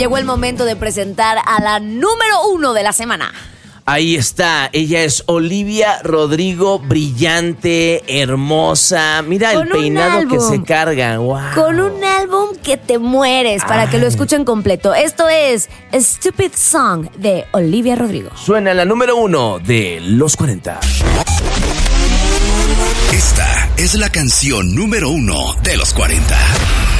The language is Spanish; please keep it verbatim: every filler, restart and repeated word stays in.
Llegó el momento de presentar a la número uno de la semana. Ahí está, ella es Olivia Rodrigo, brillante, hermosa. Mira Con el peinado álbum, que se carga. Wow. Con un álbum que te mueres para Ay. que lo escuchen completo. Esto es Stupid Song de Olivia Rodrigo. Suena la número uno de los cuarenta. Esta es la canción número uno de los cuarenta.